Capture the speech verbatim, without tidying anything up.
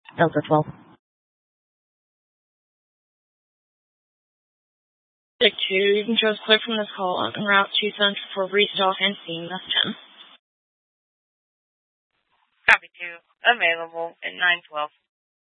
Delta twelve. Dick two, you can show us clear from this call en route to Central for restock and scene. That's ten. Copy two. Available at nine twelve.